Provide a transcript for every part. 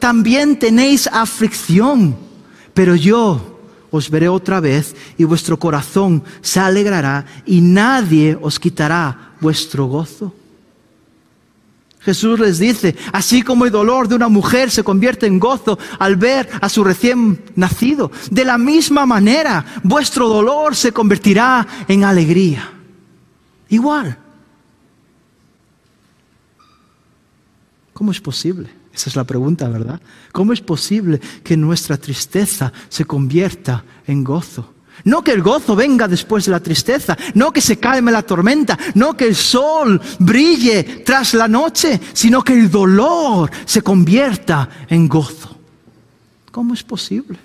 también tenéis aflicción, pero yo os veré otra vez y vuestro corazón se alegrará y nadie os quitará vuestro gozo. Jesús les dice, así como el dolor de una mujer se convierte en gozo al ver a su recién nacido, de la misma manera vuestro dolor se convertirá en alegría. Igual. ¿Cómo es posible? Esa es la pregunta, ¿verdad? ¿Cómo es posible que nuestra tristeza se convierta en gozo? No que el gozo venga después de la tristeza, no que se calme la tormenta, no que el sol brille tras la noche, sino que el dolor se convierta en gozo. ¿Cómo es posible?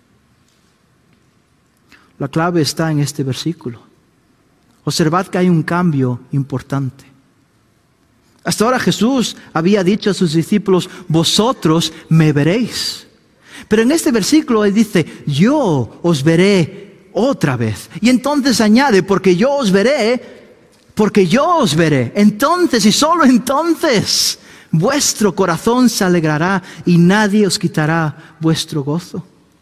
La clave está en este versículo. Observad que hay un cambio importante. Hasta ahora Jesús había dicho a sus discípulos, vosotros me veréis. Pero en este versículo Él dice, yo os veré otra vez. Y entonces añade, porque yo os veré. Entonces y solo entonces vuestro corazón se alegrará y nadie os quitará vuestro gozo.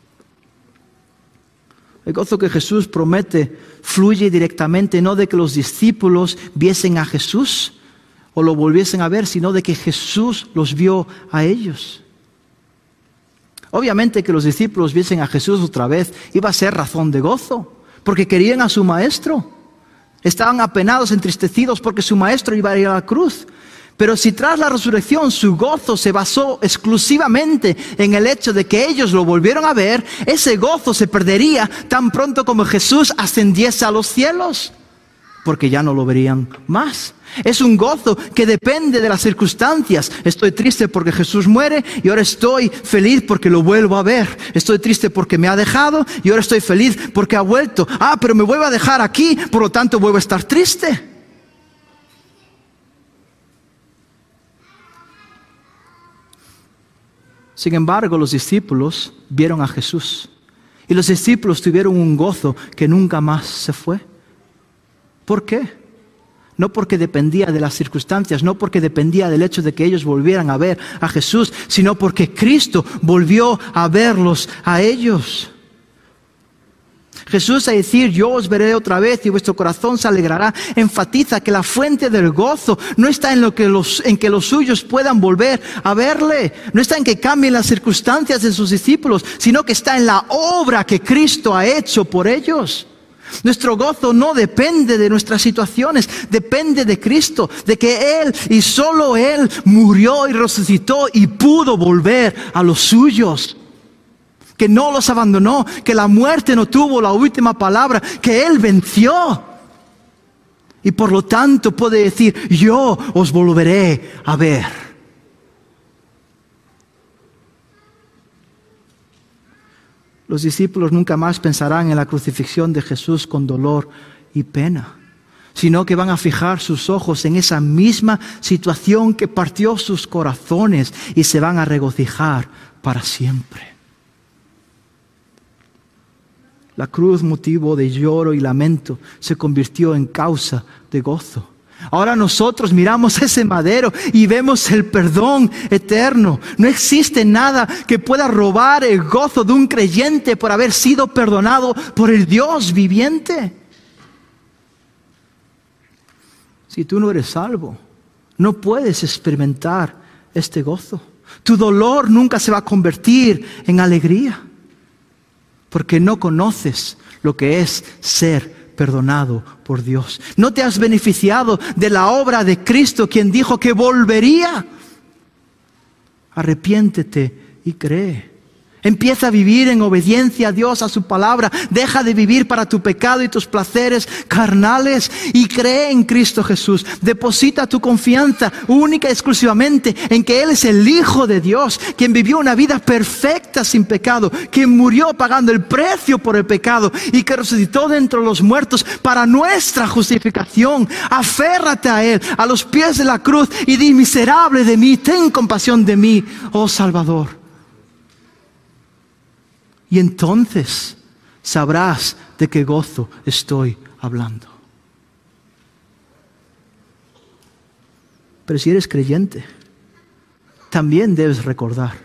El gozo que Jesús promete fluye directamente no de que los discípulos viesen a Jesús o lo volviesen a ver, sino de que Jesús los vio a ellos. Obviamente que los discípulos viesen a Jesús otra vez iba a ser razón de gozo, porque querían a su maestro. Estaban apenados, entristecidos porque su maestro iba a ir a la cruz. Pero si tras la resurrección su gozo se basó exclusivamente en el hecho de que ellos lo volvieron a ver, ese gozo se perdería tan pronto como Jesús ascendiese a los cielos, porque ya no lo verían más. Es un gozo que depende de las circunstancias. Estoy triste porque Jesús muere y ahora estoy feliz porque lo vuelvo a ver. Estoy triste porque me ha dejado y ahora estoy feliz porque ha vuelto. Pero me vuelve a dejar aquí, por lo tanto vuelvo a estar triste. Sin embargo, los discípulos vieron a Jesús y los discípulos tuvieron un gozo que nunca más se fue. ¿Por qué? No porque dependía de las circunstancias, no porque dependía del hecho de que ellos volvieran a ver a Jesús, sino porque Cristo volvió a verlos a ellos. Jesús, a decir, yo os veré otra vez y vuestro corazón se alegrará, enfatiza que la fuente del gozo no está en que los suyos puedan volver a verle, no está en que cambien las circunstancias de sus discípulos, sino que está en la obra que Cristo ha hecho por ellos. Nuestro gozo no depende de nuestras situaciones, depende de Cristo, de que Él y solo Él murió y resucitó y pudo volver a los suyos. Que no los abandonó, que la muerte no tuvo la última palabra, que Él venció. Y por lo tanto puede decir, yo os volveré a ver. Los discípulos nunca más pensarán en la crucifixión de Jesús con dolor y pena, sino que van a fijar sus ojos en esa misma situación que partió sus corazones y se van a regocijar para siempre. La cruz, motivo de lloro y lamento, se convirtió en causa de gozo. Ahora nosotros miramos ese madero y vemos el perdón eterno. No existe nada que pueda robar el gozo de un creyente por haber sido perdonado por el Dios viviente. Si tú no eres salvo, no puedes experimentar este gozo. Tu dolor nunca se va a convertir en alegría, porque no conoces lo que es ser perdonado por Dios. No te has beneficiado de la obra de Cristo, quien dijo que volvería. Arrepiéntete y cree. Empieza a vivir en obediencia a Dios, a su palabra. Deja de vivir para tu pecado y tus placeres carnales y cree en Cristo Jesús. Deposita tu confianza única y exclusivamente en que Él es el Hijo de Dios, quien vivió una vida perfecta sin pecado, quien murió pagando el precio por el pecado y que resucitó de entre los muertos para nuestra justificación. Aférrate a Él, a los pies de la cruz y di, miserable de mí, ten compasión de mí, oh Salvador. Y entonces sabrás de qué gozo estoy hablando. Pero si eres creyente, también debes recordar